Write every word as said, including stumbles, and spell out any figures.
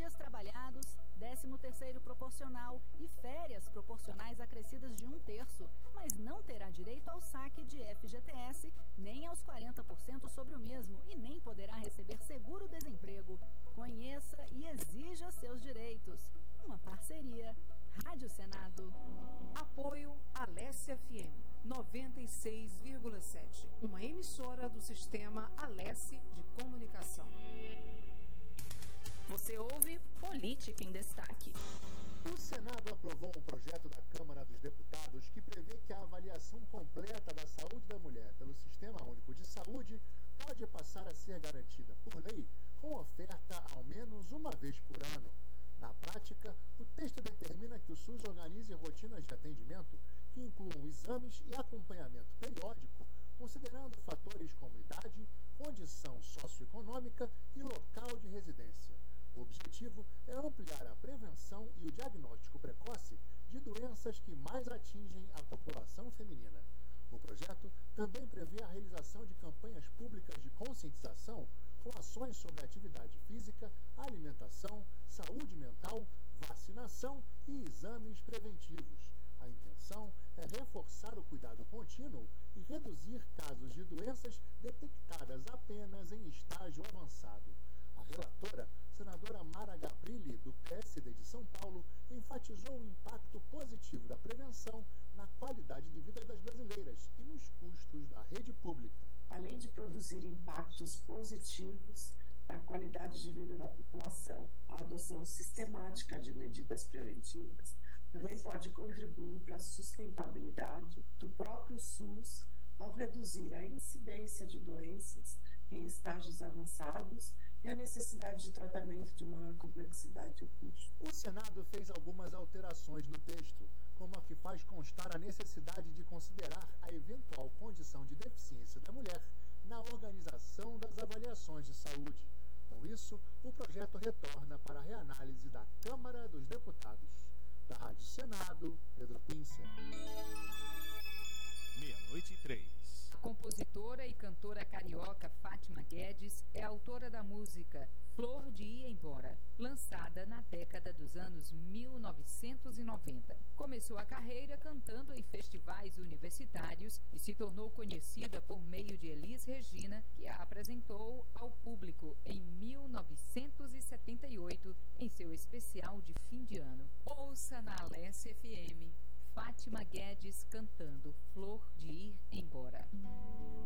dias trabalhados, décimo terceiro proporcional e férias proporcionais acrescidas de um terço, mas não terá direito ao saque de F G T S, nem aos quarenta por cento sobre o mesmo e nem poderá receber seguro-desemprego. Conheça e exija seus direitos. Uma parceria. Rádio Senado. Apoio Alesse F M noventa e seis vírgula sete, uma emissora do sistema Alesse de Comunicação. Você ouve Política em Destaque. O Senado aprovou um projeto da Câmara dos Deputados que prevê que a avaliação completa da saúde da mulher pelo Sistema Único de Saúde pode passar a ser garantida por lei com oferta ao menos uma vez por ano. Na prática, o texto determina que o SUS organize rotinas de atendimento que incluam exames e acompanhamento periódico, considerando fatores como idade, condição socioeconômica e local de residência. O objetivo é ampliar a prevenção e o diagnóstico precoce de doenças que mais atingem a população feminina. O projeto também prevê a realização de campanhas públicas de conscientização com ações sobre atividade física, alimentação, saúde mental, vacinação e exames preventivos. A intenção é reforçar o cuidado contínuo e reduzir casos de doenças detectadas apenas em estágio avançado. A relatora, senadora Mara Gabrilli, do P S D de São Paulo, enfatizou o impacto positivo da prevenção na qualidade de vida das brasileiras e nos custos da rede pública. Além de produzir impactos positivos na qualidade de vida da população, a adoção sistemática de medidas preventivas também pode contribuir para a sustentabilidade do próprio SUS ao reduzir a incidência de doenças em estágios avançados e a necessidade de tratamento de maior complexidade e custo. O Senado fez algumas alterações no texto, como a que faz constar a necessidade de considerar a eventual condição de deficiência da mulher na organização das avaliações de saúde. Com isso, o projeto retorna para a reanálise da Câmara dos Deputados. Da Rádio Senado, Pedro Pincer. Meia-noite e três. A compositora e cantora carioca Fátima Guedes é autora da música Flor de Ir Embora, lançada na década dos anos mil novecentos e noventa. Começou a carreira cantando em festivais universitários e se tornou conhecida por meio de Elis Regina, que a apresentou ao público em mil novecentos e setenta e oito em seu especial de fim de ano. Ouça na Alesse F M Fátima Guedes cantando